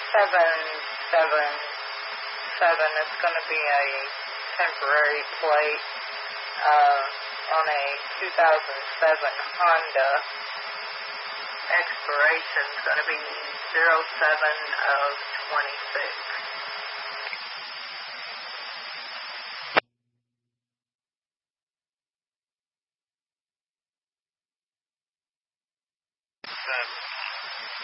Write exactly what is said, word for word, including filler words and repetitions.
seven seven seven. It's going to be a temporary plate uh, on a two thousand seven Honda. Expiration is going to be zero seven of twenty-six. Seven.